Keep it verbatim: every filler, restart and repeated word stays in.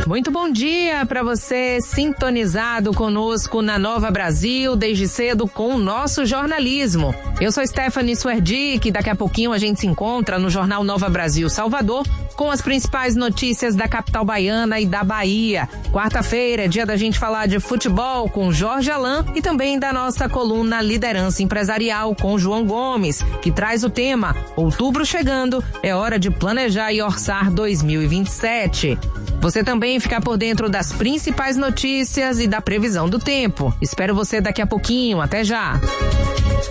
Muito bom dia para você sintonizado conosco na Nova Brasil, desde cedo com o nosso jornalismo. Eu sou Stephanie Suerdick, daqui a pouquinho a gente se encontra no Jornal Nova Brasil Salvador com as principais notícias da capital baiana e da Bahia. Quarta-feira é dia da gente falar de futebol com Jorge Alain e também da nossa coluna Liderança Empresarial com João Gomes, que traz o tema Outubro chegando, é hora de planejar e orçar dois mil e vinte e sete. Você também fica por dentro das principais notícias e da previsão do tempo. Espero você daqui a pouquinho. Até já!